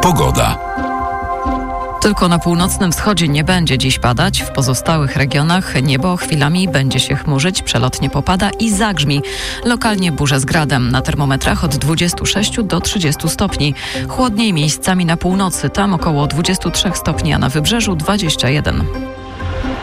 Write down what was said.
Pogoda. Tylko na północnym wschodzie nie będzie dziś padać. W pozostałych regionach niebo chwilami będzie się chmurzyć, przelotnie popada i zagrzmi. Lokalnie burze z gradem. Na termometrach od 26 do 30 stopni. Chłodniej miejscami na północy, tam około 23 stopni, a na wybrzeżu 21.